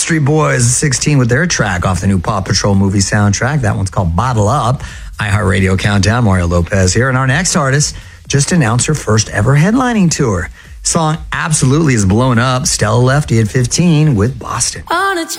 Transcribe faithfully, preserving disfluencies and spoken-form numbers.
Backstreet Boys, sixteen, with their track off the new Paw Patrol movie soundtrack. That one's called Bottle Up. iHeartRadio Countdown, Mario Lopez here. And our next artist just announced her first ever headlining tour. Song absolutely is blown up. Stella Lefty at fifteen with Boston. On a